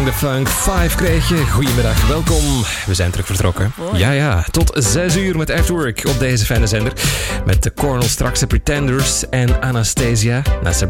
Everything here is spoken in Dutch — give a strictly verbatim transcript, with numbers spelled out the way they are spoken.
Young the Funk vijf kreeg je. Goedemiddag, welkom. We zijn terug vertrokken. Mooi. Ja, ja, tot zes uur met Afterwork op deze fijne zender. Met de Cornel straks, de Pretenders en Anastasia. Na Sabrina